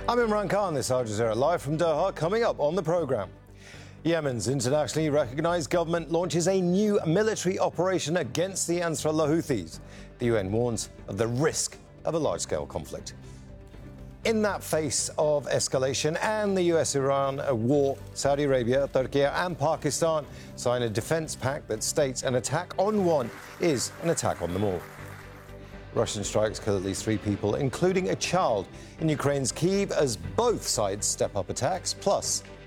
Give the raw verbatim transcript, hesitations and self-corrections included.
I'm Imran Khan, this is Al Jazeera Live from Doha. Coming up on the programme, Yemen's internationally recognised government launches a new military operation against the Ansarullah Houthis. The U N warns of the risk of a large-scale conflict. In that face of escalation and the U S-Iran war, Saudi Arabia, Turkey and Pakistan sign a defence pact that states an attack on one is an attack on them all. Russian strikes kill at least three people, including a child, in Ukraine's Kyiv as both sides step up attacks. Plus,